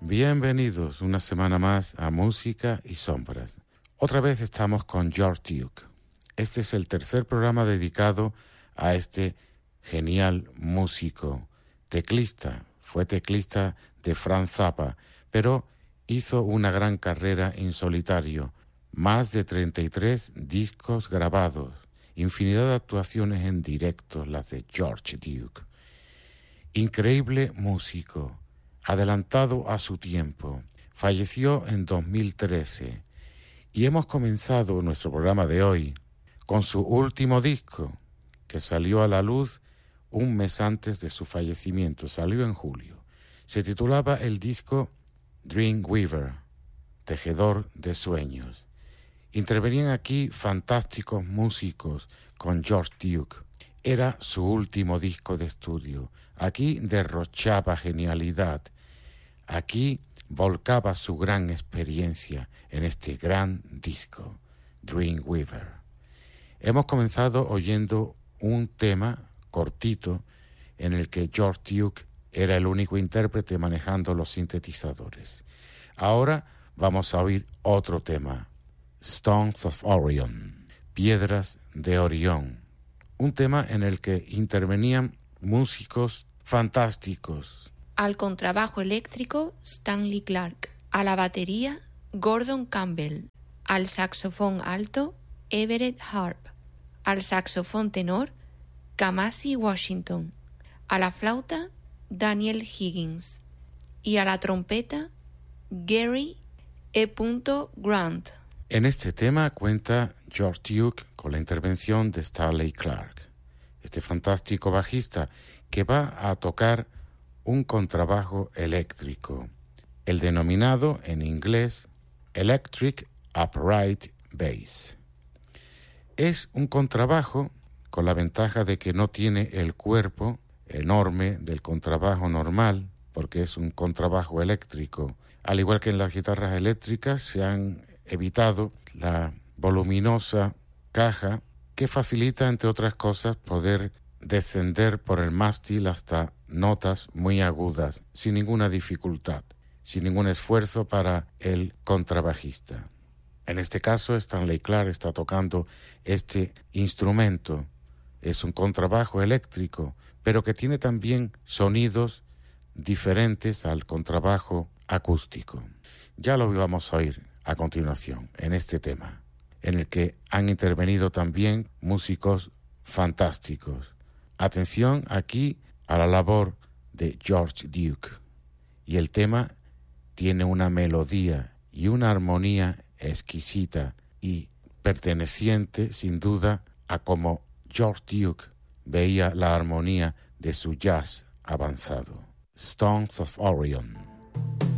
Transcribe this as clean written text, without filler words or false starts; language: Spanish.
Bienvenidos una semana más a Música y Sombras. Otra vez estamos con George Duke. Este es el tercer programa dedicado a este genial músico, teclista. Fue teclista de Frank Zappa, pero hizo una gran carrera en solitario. Más de 33 discos grabados, infinidad de actuaciones en directo, las de George Duke. Increíble músico, adelantado a su tiempo. Falleció en 2013 y hemos comenzado nuestro programa de hoy con su último disco, que salió a la luz un mes antes de su fallecimiento. Salió en julio. Se titulaba el disco Dreamweaver, tejedor de sueños. Intervenían aquí fantásticos músicos con George Duke. Era su último disco de estudio. Aquí derrochaba genialidad. Aquí volcaba su gran experiencia en este gran disco, Dreamweaver. Hemos comenzado oyendo un tema cortito en el que George Duke era el único intérprete manejando los sintetizadores. Ahora vamos a oír otro tema, Stones of Orion, Piedras de Orión. Un tema en el que intervenían músicos fantásticos. Al contrabajo eléctrico, Stanley Clarke. A la batería, Gordon Campbell. Al saxofón alto, Everett Harp. Al saxofón tenor, Kamasi Washington. A la flauta, Daniel Higgins. Y a la trompeta, Gary E. Grant. En este tema cuenta George Duke con la intervención de Stanley Clarke, este fantástico bajista que va a tocar un contrabajo eléctrico, el denominado en inglés Electric Upright Bass. Es un contrabajo con la ventaja de que no tiene el cuerpo enorme del contrabajo normal, porque es un contrabajo eléctrico. Al igual que en las guitarras eléctricas, se han evitado la voluminosa caja que facilita, entre otras cosas, poder descender por el mástil hasta notas muy agudas, sin ninguna dificultad, sin ningún esfuerzo para el contrabajista. En este caso, Stanley Clarke está tocando este instrumento. Es un contrabajo eléctrico, pero que tiene también sonidos diferentes al contrabajo acústico. Ya lo vamos a oír a continuación en este tema, en el que han intervenido también músicos fantásticos. Atención aquí a la labor de George Duke. Y el tema tiene una melodía y una armonía exquisita y perteneciente, sin duda, a cómo George Duke veía la armonía de su jazz avanzado. Stones of Orion.